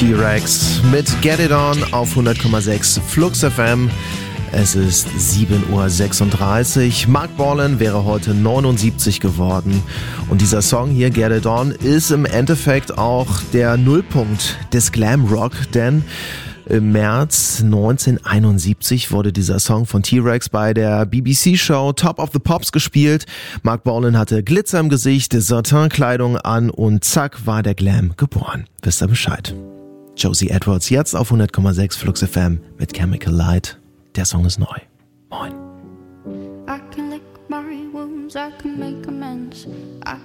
T-Rex mit Get It On auf 100,6 Flux FM. Es ist 7:36 Uhr. Mark Bolan wäre heute 79 geworden. Und dieser Song hier, Get It On, ist im Endeffekt auch der Nullpunkt des Glam Rock, denn im März 1971 wurde dieser Song von T-Rex bei der BBC-Show Top of the Pops gespielt. Mark Bolan hatte Glitzer im Gesicht, Satin-Kleidung an und zack war der Glam geboren. Wisst ihr Bescheid? Josie Edwards jetzt auf 100,6 Flux FM mit Chemical Light. Der Song ist neu. Moin. I can lick my wounds, I can make amends.